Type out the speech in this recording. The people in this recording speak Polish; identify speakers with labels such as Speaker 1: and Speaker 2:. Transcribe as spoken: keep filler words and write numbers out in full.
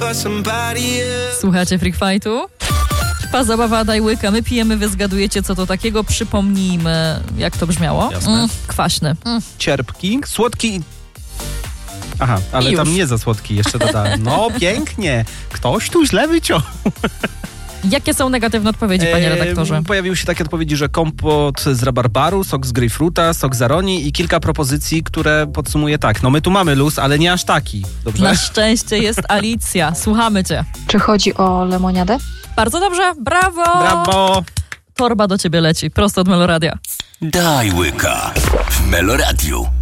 Speaker 1: Słuchacie Freak Fightu? Trwa zabawa, daj łyka. My pijemy, wy zgadujecie, co to takiego. Przypomnijmy, jak to brzmiało.
Speaker 2: Jasne.
Speaker 1: Mm, kwaśny. Mm.
Speaker 2: Cierpki, słodki. Aha, ale tam nie za słodki jeszcze dodałem. No pięknie. Ktoś tu źle wyciął.
Speaker 1: Jakie są negatywne odpowiedzi, panie redaktorze?
Speaker 2: Eee, pojawiły się takie odpowiedzi, że kompot z rabarbaru, sok z grejpfruta, sok z aronii i kilka propozycji, które podsumuje tak. No my tu mamy luz, ale nie aż taki. Dobrze?
Speaker 1: Na szczęście jest Alicja. Słuchamy cię.
Speaker 3: Czy chodzi o lemoniadę?
Speaker 1: Bardzo dobrze, brawo!
Speaker 2: Brawo!
Speaker 1: Torba do ciebie leci, prosto od Meloradia.
Speaker 4: Daj łyka w Meloradiu.